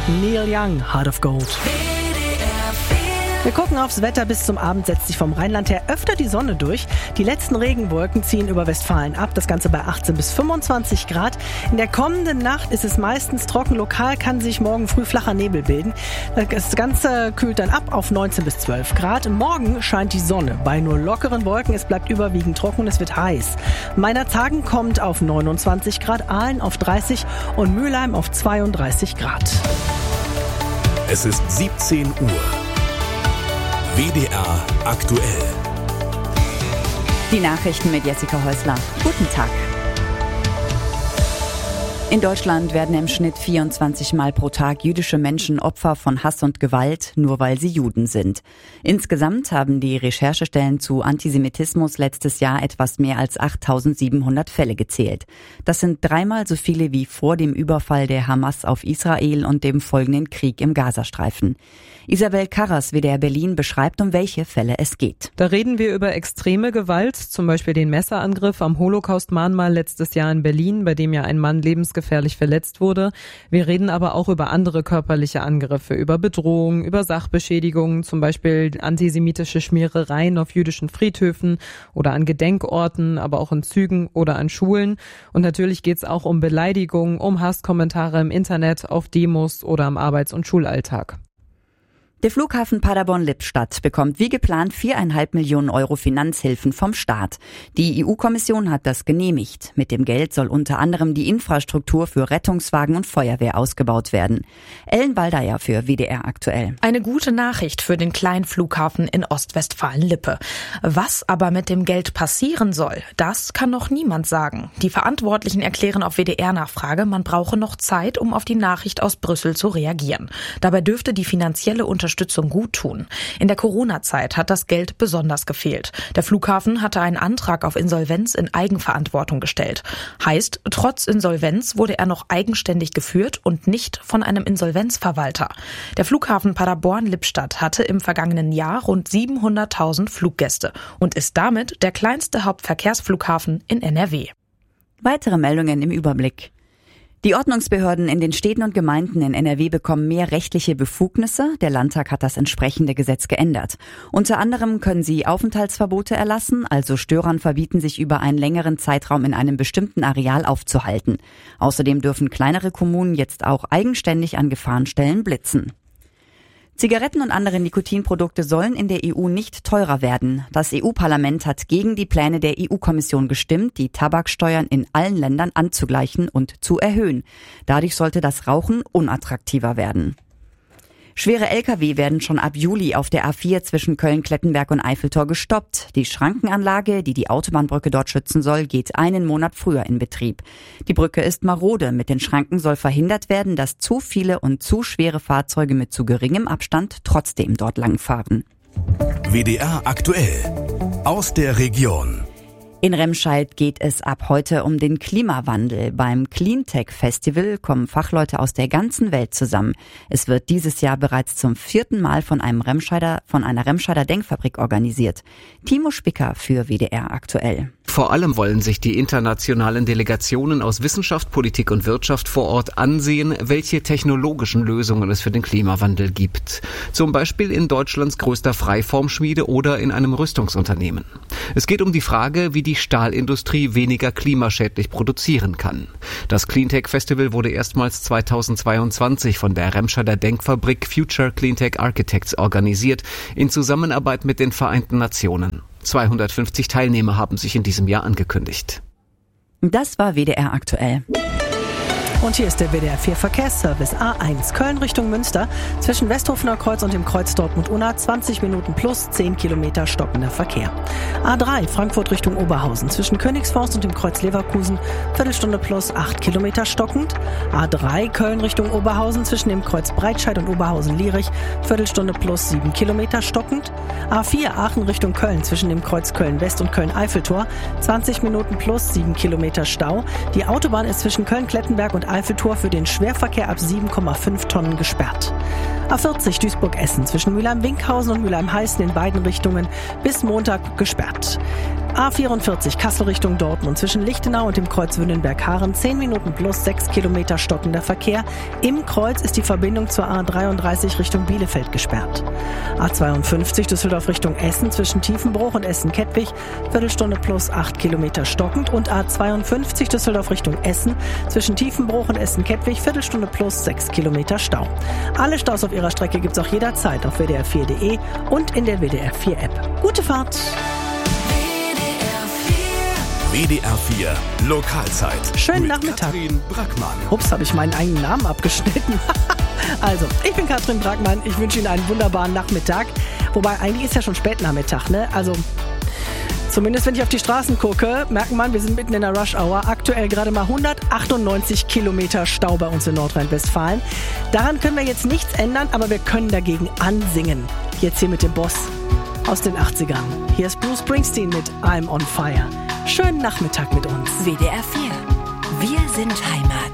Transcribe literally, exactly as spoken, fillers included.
Neil Young, Heart of Gold. Wir gucken aufs Wetter. Bis zum Abend setzt sich vom Rheinland her öfter die Sonne durch. Die letzten Regenwolken ziehen über Westfalen ab. Das Ganze bei achtzehn bis fünfundzwanzig Grad. In der kommenden Nacht ist es meistens trocken. Lokal kann sich morgen früh flacher Nebel bilden. Das Ganze kühlt dann ab auf neunzehn bis zwölf Grad. Morgen scheint die Sonne bei nur lockeren Wolken. Es bleibt überwiegend trocken und es wird heiß. Meinerzhagen kommt auf neunundzwanzig Grad, Aalen auf dreißig und Mülheim auf zweiunddreißig Grad. Es ist siebzehn Uhr. W D R aktuell. Die Nachrichten mit Jessica Häusler. Guten Tag. In Deutschland werden im Schnitt vierundzwanzig Mal pro Tag jüdische Menschen Opfer von Hass und Gewalt, nur weil sie Juden sind. Insgesamt haben die Recherchestellen zu Antisemitismus letztes Jahr etwas mehr als achttausendsiebenhundert Fälle gezählt. Das sind dreimal so viele wie vor dem Überfall der Hamas auf Israel und dem folgenden Krieg im Gazastreifen. Isabel Karras, W D R Berlin, beschreibt, um welche Fälle es geht. Da reden wir über extreme Gewalt, zum Beispiel den Messerangriff am Holocaust-Mahnmal letztes Jahr in Berlin, bei dem ja ein Mann lebensgefährlich verletzt wurde. Wir reden aber auch über andere körperliche Angriffe, über Bedrohungen, über Sachbeschädigungen, zum Beispiel antisemitische Schmierereien auf jüdischen Friedhöfen oder an Gedenkorten, aber auch in Zügen oder an Schulen. Und natürlich geht es auch um Beleidigungen, um Hasskommentare im Internet, auf Demos oder am Arbeits- und Schulalltag. Der Flughafen Paderborn-Lippstadt bekommt wie geplant viereinhalb Millionen Euro Finanzhilfen vom Staat. Die E U-Kommission hat das genehmigt. Mit dem Geld soll unter anderem die Infrastruktur für Rettungswagen und Feuerwehr ausgebaut werden. Ellen Waldeyer für W D R aktuell. Eine gute Nachricht für den kleinen Flughafen in Ostwestfalen-Lippe. Was aber mit dem Geld passieren soll, das kann noch niemand sagen. Die Verantwortlichen erklären auf W D R-Nachfrage, man brauche noch Zeit, um auf die Nachricht aus Brüssel zu reagieren. Dabei dürfte die finanzielle Unterstützung Unterstützung gut tun. In der Corona-Zeit hat das Geld besonders gefehlt. Der Flughafen hatte einen Antrag auf Insolvenz in Eigenverantwortung gestellt. Heißt, trotz Insolvenz wurde er noch eigenständig geführt und nicht von einem Insolvenzverwalter. Der Flughafen Paderborn-Lippstadt hatte im vergangenen Jahr rund siebenhunderttausend Fluggäste und ist damit der kleinste Hauptverkehrsflughafen in N R W. Weitere Meldungen im Überblick. Die Ordnungsbehörden in den Städten und Gemeinden in N R W bekommen mehr rechtliche Befugnisse. Der Landtag hat das entsprechende Gesetz geändert. Unter anderem können sie Aufenthaltsverbote erlassen, also Störern verbieten, sich über einen längeren Zeitraum in einem bestimmten Areal aufzuhalten. Außerdem dürfen kleinere Kommunen jetzt auch eigenständig an Gefahrenstellen blitzen. Zigaretten und andere Nikotinprodukte sollen in der E U nicht teurer werden. Das E U-Parlament hat gegen die Pläne der E U-Kommission gestimmt, die Tabaksteuern in allen Ländern anzugleichen und zu erhöhen. Dadurch sollte das Rauchen unattraktiver werden. Schwere L K W werden schon ab Juli auf der A vier zwischen Köln-Klettenberg und Eiffeltor gestoppt. Die Schrankenanlage, die die Autobahnbrücke dort schützen soll, geht einen Monat früher in Betrieb. Die Brücke ist marode. Mit den Schranken soll verhindert werden, dass zu viele und zu schwere Fahrzeuge mit zu geringem Abstand trotzdem dort langfahren. W D R aktuell aus der Region. In Remscheid geht es ab heute um den Klimawandel. Beim Cleantech Festival kommen Fachleute aus der ganzen Welt zusammen. Es wird dieses Jahr bereits zum vierten Mal von einem Remscheider, von einer Remscheider Denkfabrik organisiert. Timo Spicker für W D R aktuell. Vor allem wollen sich die internationalen Delegationen aus Wissenschaft, Politik und Wirtschaft vor Ort ansehen, welche technologischen Lösungen es für den Klimawandel gibt. Zum Beispiel in Deutschlands größter Freiformschmiede oder in einem Rüstungsunternehmen. Es geht um die Frage, wie die Stahlindustrie weniger klimaschädlich produzieren kann. Das Cleantech Festival wurde erstmals zweitausendzweiundzwanzig von der Remscheider Denkfabrik Future Cleantech Architects organisiert, in Zusammenarbeit mit den Vereinten Nationen. zweihundertfünfzig Teilnehmer haben sich in diesem Jahr angekündigt. Das war W D R aktuell. Und hier ist der W D R vier Verkehrsservice. A eins Köln Richtung Münster. Zwischen Westhofener Kreuz und dem Kreuz Dortmund-Unna zwanzig Minuten plus zehn Kilometer stockender Verkehr. A drei Frankfurt Richtung Oberhausen. Zwischen Königsforst und dem Kreuz Leverkusen Viertelstunde plus acht Kilometer stockend. A drei Köln Richtung Oberhausen. Zwischen dem Kreuz Breitscheid und Oberhausen-Lierich Viertelstunde plus sieben Kilometer stockend. A vier Aachen Richtung Köln. Zwischen dem Kreuz Köln-West und Köln-Eiffeltor zwanzig Minuten plus sieben Kilometer Stau. Die Autobahn ist zwischen Köln-Klettenberg und Eiffeltor für den Schwerverkehr ab sieben Komma fünf Tonnen gesperrt. A vierzig Duisburg-Essen zwischen Mülheim-Winkhausen und Mülheim-Heißen in beiden Richtungen bis Montag gesperrt. A vierundvierzig Kassel Richtung Dortmund zwischen Lichtenau und dem Kreuz Wünnenberg-Haaren zehn Minuten plus sechs Kilometer stockender Verkehr. Im Kreuz ist die Verbindung zur A dreiunddreißig Richtung Bielefeld gesperrt. A zweiundfünfzig Düsseldorf Richtung Essen zwischen Tiefenbruch und Essen-Kettwig Viertelstunde plus acht Kilometer stockend und A zweiundfünfzig Düsseldorf Richtung Essen zwischen Tiefenbruch und Essen-Kettwig Viertelstunde plus sechs Kilometer Stau. Alle Staus auf ihrer Strecke gibt's auch jederzeit auf W D R vier Punkt de und in der W D R vier App. Gute Fahrt! W D R vier Lokalzeit. Schönen mit Nachmittag. Katrin Brackmann. Ups, habe ich meinen eigenen Namen abgeschnitten. Also, ich bin Katrin Brackmann. Ich wünsche Ihnen einen wunderbaren Nachmittag. Wobei, eigentlich ist ja schon Spätnachmittag, ne? Also, zumindest wenn ich auf die Straßen gucke, merkt man, wir sind mitten in der Rush Hour. Aktuell gerade mal hundertachtundneunzig Kilometer Stau bei uns in Nordrhein-Westfalen. Daran können wir jetzt nichts ändern, aber wir können dagegen ansingen. Jetzt hier mit dem Boss aus den achtzigern. Hier ist Bruce Springsteen mit I'm on Fire. Schönen Nachmittag mit uns. W D R vier. Wir sind Heimat.